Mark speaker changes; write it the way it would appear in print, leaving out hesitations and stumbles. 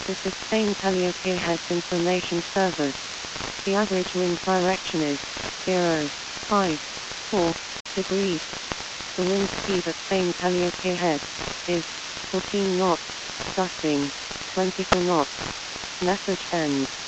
Speaker 1: This is Spain Calliope Heads Information Service. The average wind direction is 0.54 degrees. The wind speed at Spain Calliope Heads is 14 knots, gusting 24 knots. Message ends.